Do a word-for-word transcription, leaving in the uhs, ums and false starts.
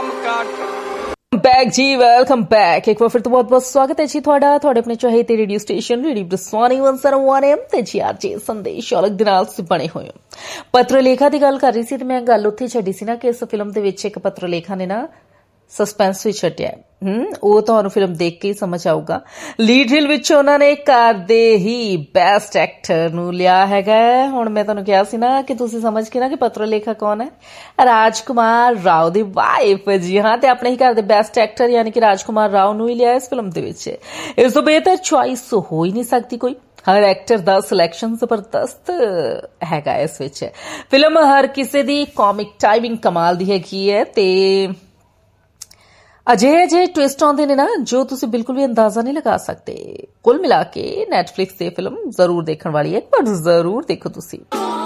Back जी welcome back एक बार फिर तो बहुत बहुत स्वागत है जी ਤੁਹਾਡਾ ਤੁਹਾਡੇ ਆਪਣੇ ਚਾਹੇ ਤੇ ਰੇਡੀਓ ਸਟੇਸ਼ਨ ਰੇਡੀਓ ਦਸਵਾਨੀ ਇੱਕ ਸੌ ਇੱਕ ਐਮ ਤੇ ਜੀ ਆਰ ਜੇ ਸੰਦੇਸ਼ ਔਲਖ ਦੇ ਨਾਲ ਤੁਸੀਂ ਬਣੇ ਹੋਏ ਹੋ। ਪੱਤਰ ਲੇਖਾ ਦੀ ਗੱਲ ਕਰ ਰਹੀ ਸੀ ਤੇ ਮੈਂ ਗੱਲ ਉੱਥੇ ਛੱਡੀ ਸੀ ਨਾ ਕਿ ਇਸ ਫਿਲਮ ਦੇ ਵਿੱਚ ਇੱਕ ਪੱਤਰ ਲੇਖਾ ਨੇ ਨਾ ਸਸਪੈਂਸ ਵੀ ਛੱਡਿਆ ਹਮ ਉਹ ਤੁਹਾਨੂੰ ਫਿਲਮ ਦੇਖ ਕੇ ਹੀ ਸਮਝ ਆਊਗਾ। ਲੀਡ ਰੀਲ ਵਿੱਚ ਉਹਨਾਂ ਨੇ ਘਰ ਦੇ ਹੀ ਬੈਸਟ ਐਕਟਰ ਨੂੰ ਲਿਆ ਹੈਗਾ। ਹੁਣ ਮੈਂ ਤੁਹਾਨੂੰ ਕਿਹਾ ਸੀ ਨਾ ਕਿ ਤੁਸੀਂ ਸਮਝ ਕੇ ਨਾ ਕਿ ਪੱਤਰ ਲੇਖਾ ਕੌਣ ਹੈ, ਰਾਜਕੁਮਾਰ ਰਾਓ ਦੀ ਵਾਈਫ ਜੀ ਹਾਂ, ਤੇ ਆਪਣੇ ਹੀ ਘਰ ਦੇ ਬੈਸਟ ਐਕਟਰ ਯਾਨੀ ਕਿ ਰਾਜਕੁਮਾਰ ਰਾਓ ਨੂੰ ਹੀ ਲਿਆ ਇਸ ਫਿਲਮ ਦੇ ਵਿੱਚ। ਇਸ ਤੋਂ ਬਿਹਤਰ ਚੁਆਇਸ ਹੋ ਹੀ ਨਹੀਂ ਸਕਦੀ ਕੋਈ। ਹਰ ਐਕਟਰ ਦਾ ਸਿਲੈਕਸ਼ਨ ਜ਼ਬਰਦਸਤ ਹੈਗਾ ਇਸ ਵਿੱਚ। ਫਿਲਮ ਹਰ ਕਿਸੇ ਦੀ ਕਾਮਿਕ ਟਾਈਮਿੰਗ ਕਮਾਲ ਦੀ ਹੈਗੀ ਹੈ ਤੇ ਅਜਿਹੇ ਜਿਹੇ ਟਵਿਸਟ ਆਉਂਦੇ ਨੇ ਨਾ ਜੋ ਤੁਸੀਂ ਬਿਲਕੁਲ ਵੀ ਅੰਦਾਜ਼ਾ ਨਹੀਂ ਲਗਾ ਸਕਦੇ। ਕੁੱਲ ਮਿਲਾ ਕੇ ਨੈਟਫਲਿਕਸ ਤੇ ਫਿਲਮ ਜ਼ਰੂਰ ਦੇਖਣ ਵਾਲੀ ਹੈ, ਪਰ ਜ਼ਰੂਰ ਦੇਖੋ ਤੁਸੀਂ।